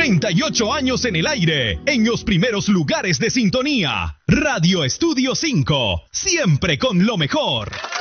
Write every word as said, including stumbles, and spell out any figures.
treinta y ocho años en el aire, en los primeros lugares de sintonía. Radio Estudio cinco, siempre con lo mejor.